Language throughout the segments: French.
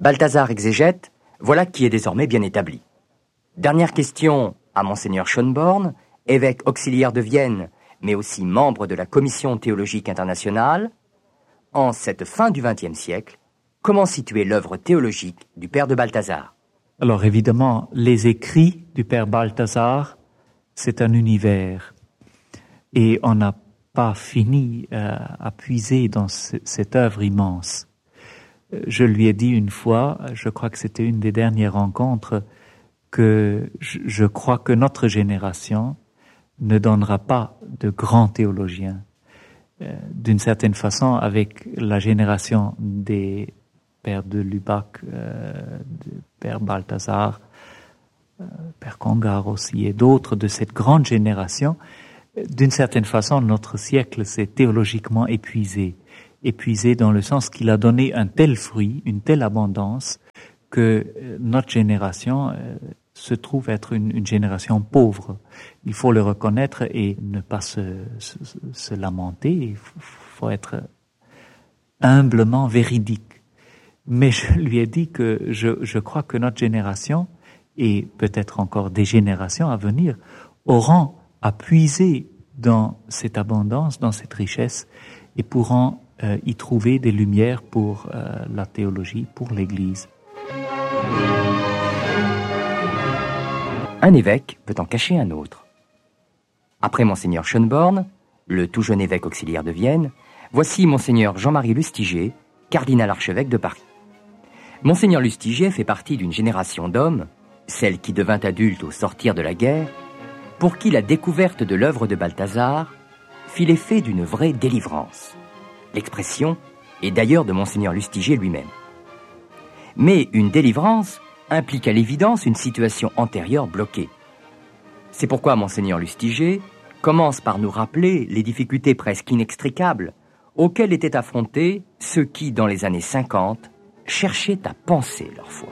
Balthazar exégète, voilà qui est désormais bien établi. Dernière question à Monseigneur Schönborn, évêque auxiliaire de Vienne, mais aussi membre de la Commission théologique internationale. En cette fin du XXe siècle, comment situer l'œuvre théologique du père de Balthazar? Alors évidemment, les écrits du père Balthazar, c'est un univers. Et on n'a pas fini à puiser dans cette œuvre immense. Je lui ai dit une fois, je crois que c'était une des dernières rencontres, que je crois que notre génération ne donnera pas de grands théologiens. D'une certaine façon, avec la génération des pères de Lubac, père Balthazar, père Congar aussi, et d'autres de cette grande génération, d'une certaine façon, notre siècle s'est théologiquement épuisé dans le sens qu'il a donné un tel fruit, une telle abondance, que notre génération se trouve être une génération pauvre. Il faut le reconnaître et ne pas se lamenter. Il faut être humblement véridique. Mais je lui ai dit que je crois que notre génération, et peut-être encore des générations à venir, auront à puiser dans cette abondance, dans cette richesse, et pourront y trouver des lumières pour la théologie, pour l'Église. Un évêque peut en cacher un autre. Après Monseigneur Schönborn, le tout jeune évêque auxiliaire de Vienne, voici Monseigneur Jean-Marie Lustiger, cardinal archevêque de Paris. Monseigneur Lustiger fait partie d'une génération d'hommes, celle qui devint adulte au sortir de la guerre, pour qui la découverte de l'œuvre de Balthazar fit l'effet d'une vraie délivrance. L'expression est d'ailleurs de Monseigneur Lustiger lui-même. Mais une délivrance implique à l'évidence une situation antérieure bloquée. C'est pourquoi Monseigneur Lustiger commence par nous rappeler les difficultés presque inextricables auxquelles étaient affrontés ceux qui, dans les années 50, cherchaient à penser leur foi.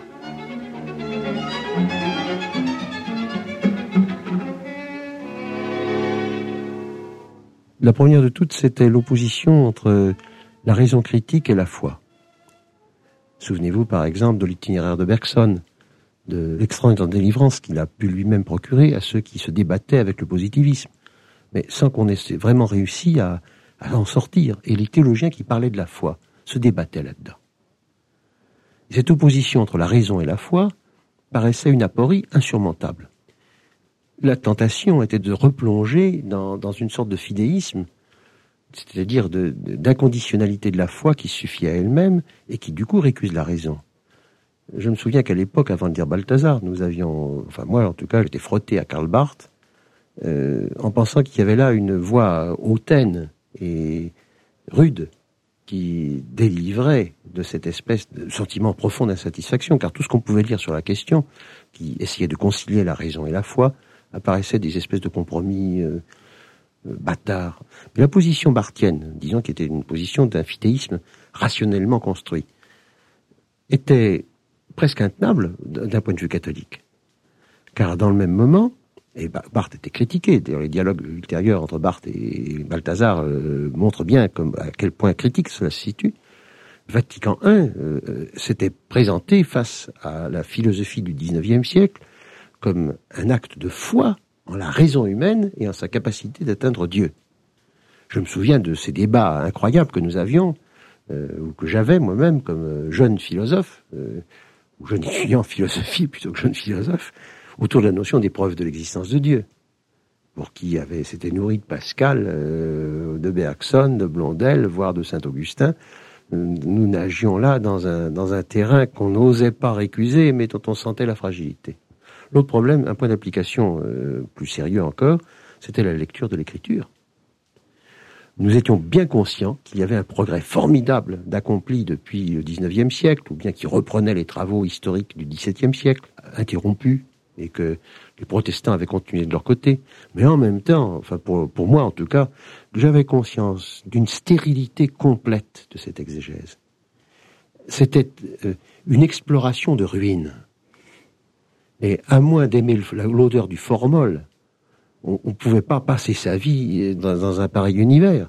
La première de toutes, c'était l'opposition entre la raison critique et la foi. Souvenez-vous par exemple de l'itinéraire de Bergson, de l'extraordinaire délivrance qu'il a pu lui-même procurer à ceux qui se débattaient avec le positivisme, mais sans qu'on ait vraiment réussi à en sortir. Et les théologiens qui parlaient de la foi se débattaient là-dedans. Et cette opposition entre la raison et la foi paraissait une aporie insurmontable. La tentation était de replonger dans une sorte de fidéisme, c'est-à-dire d'inconditionnalité de la foi qui suffit à elle-même et qui du coup récuse la raison. Je me souviens qu'à l'époque, avant de dire Balthazar, moi en tout cas, j'étais frotté à Karl Barth, en pensant qu'il y avait là une voix hautaine et rude qui délivrait de cette espèce de sentiment profond d'insatisfaction, car tout ce qu'on pouvait lire sur la question, qui essayait de concilier la raison et la foi, apparaissait des espèces de compromis bâtards. Mais la position barthienne, disons qui était une position d'un fidéisme rationnellement construit, était presque intenable d'un point de vue catholique. Car dans le même moment, et Barth était critiqué, d'ailleurs les dialogues ultérieurs entre Barth et Balthazar montrent bien à quel point critique cela se situe, Vatican I s'était présenté face à la philosophie du XIXe siècle comme un acte de foi en la raison humaine et en sa capacité d'atteindre Dieu. Je me souviens de ces débats incroyables que nous avions, ou que j'avais moi-même comme jeune philosophe, ou jeune étudiant en philosophie plutôt que jeune philosophe, autour de la notion des preuves de l'existence de Dieu, pour qui s'était nourri de Pascal, de Bergson, de Blondel, voire de Saint-Augustin. Nous nagions là dans un terrain qu'on n'osait pas récuser, mais dont on sentait la fragilité. L'autre problème, un point d'application plus sérieux encore, c'était la lecture de l'écriture. Nous étions bien conscients qu'il y avait un progrès formidable d'accompli depuis le XIXe siècle, ou bien qui reprenait les travaux historiques du XVIIe siècle, interrompus, et que les protestants avaient continué de leur côté. Mais en même temps, pour moi en tout cas, j'avais conscience d'une stérilité complète de cette exégèse. C'était une exploration de ruines. Et à moins d'aimer l'odeur du formol, on ne pouvait pas passer sa vie dans un pareil univers.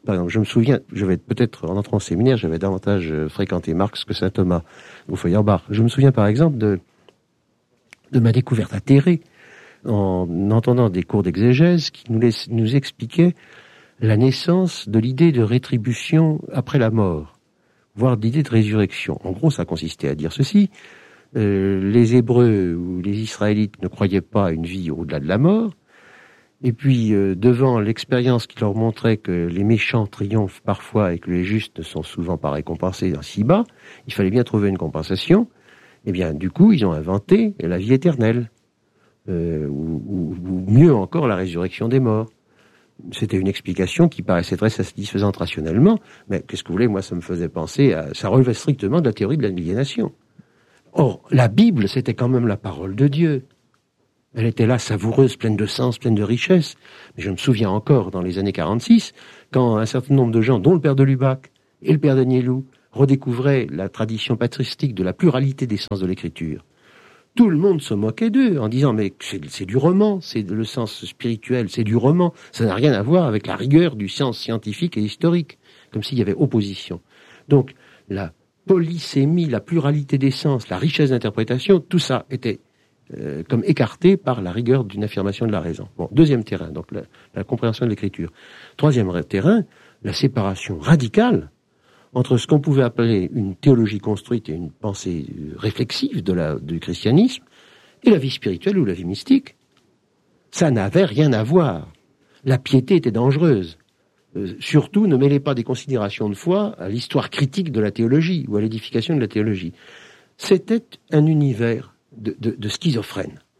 Par exemple, je me souviens, je vais peut-être, en entrant au séminaire, j'avais davantage fréquenté Marx que saint Thomas ou Feuerbach. Je me souviens par exemple de ma découverte atterrée en entendant des cours d'exégèse qui nous expliquaient la naissance de l'idée de rétribution après la mort, voire d'idée de résurrection. En gros, ça consistait à dire ceci: les Hébreux ou les Israélites ne croyaient pas à une vie au-delà de la mort, et puis devant l'expérience qui leur montrait que les méchants triomphent parfois et que les justes ne sont souvent pas récompensés ainsi bas, il fallait bien trouver une compensation. Eh bien, du coup, ils ont inventé la vie éternelle, ou mieux encore, la résurrection des morts. C'était une explication qui paraissait très satisfaisante rationnellement, mais qu'est-ce que vous voulez, moi, ça me faisait penser ça relevait strictement de la théorie de l'aliénation. Or, la Bible, c'était quand même la parole de Dieu. Elle était là, savoureuse, pleine de sens, pleine de richesse. Mais je me souviens encore, dans les années 46, quand un certain nombre de gens, dont le père de Lubac et le père d'Agnelou, redécouvraient la tradition patristique de la pluralité des sens de l'écriture. Tout le monde se moquait d'eux en disant mais c'est du roman, c'est le sens spirituel, c'est du roman, ça n'a rien à voir avec la rigueur du sens scientifique et historique, comme s'il y avait opposition. Donc la polysémie, la pluralité des sens, la richesse d'interprétation, tout ça était comme écarté par la rigueur d'une affirmation de la raison. Bon, deuxième terrain, donc la compréhension de l'écriture. Troisième terrain, la séparation radicale entre ce qu'on pouvait appeler une théologie construite et une pensée réflexive du christianisme, et la vie spirituelle ou la vie mystique. Ça n'avait rien à voir. La piété était dangereuse. Surtout, ne mêlez pas des considérations de foi à l'histoire critique de la théologie ou à l'édification de la théologie. C'était un univers de schizophrènes.